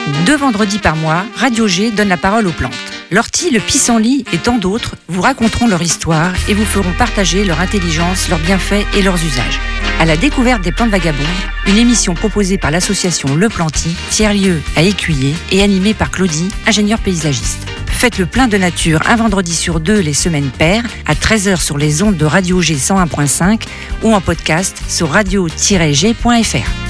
2 vendredis par mois, Radio G donne la parole aux plantes. L'ortie, le pissenlit et tant d'autres vous raconteront leur histoire et vous feront partager leur intelligence, leurs bienfaits et leurs usages. À la découverte des plantes vagabondes, une émission proposée par l'association Le Planty, tiers-lieu à Écuyer et animée par Claudie, ingénieure paysagiste. Faites le plein de nature un vendredi sur 2 les semaines paires à 13h sur les ondes de Radio G 101.5 ou en podcast sur radio-g.fr.